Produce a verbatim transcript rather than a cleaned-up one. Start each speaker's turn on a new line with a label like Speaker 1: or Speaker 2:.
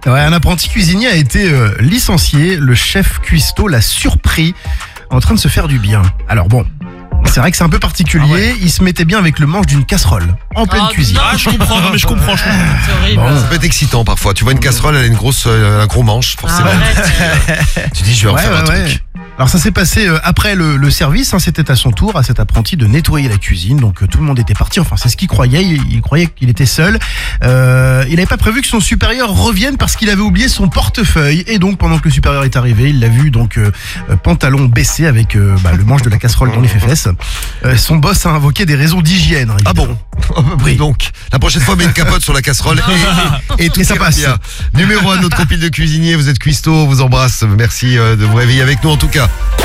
Speaker 1: Ouais, un apprenti cuisinier a été euh, licencié. Le chef cuistot l'a surpris en train de se faire du bien. Alors bon, c'est vrai que c'est un peu particulier.
Speaker 2: Ah ouais.
Speaker 1: Il se mettait bien avec le manche d'une casserole en pleine
Speaker 3: Oh,
Speaker 1: cuisine.
Speaker 3: non.
Speaker 2: Ah, je comprends, non, mais je comprends, je comprends.
Speaker 3: C'est horrible.
Speaker 1: Bon.
Speaker 4: Ça peut être excitant parfois. Tu vois une casserole, elle a une grosse, euh, un gros manche, forcément.
Speaker 3: Arrête.
Speaker 4: Tu dis, je vais en
Speaker 1: Ouais,
Speaker 4: faire un
Speaker 1: ouais, ouais.
Speaker 4: truc.
Speaker 1: Alors ça s'est passé euh, après le, le service, hein, c'était à son tour à cet apprenti de nettoyer la cuisine, donc euh, tout le monde était parti, enfin c'est ce qu'il croyait, il, il croyait qu'il était seul. Euh, il n'avait pas prévu que son supérieur revienne parce qu'il avait oublié son portefeuille, et donc pendant que le supérieur est arrivé, il l'a vu donc euh, euh, pantalon baissé avec euh, bah, le manche de la casserole dans les fesses. Euh, son boss a invoqué des raisons d'hygiène. hein,
Speaker 4: Ah
Speaker 1: évidemment.
Speaker 4: bon Oui,
Speaker 1: Oui.
Speaker 4: donc, la prochaine fois, mets une capote sur la casserole et, et tout
Speaker 1: Et ça
Speaker 4: ira
Speaker 1: passe.
Speaker 4: bien. Numéro un de notre compil de cuisinier, vous êtes cuistot, on vous embrasse. Merci euh, de vous réveiller avec nous en tout cas.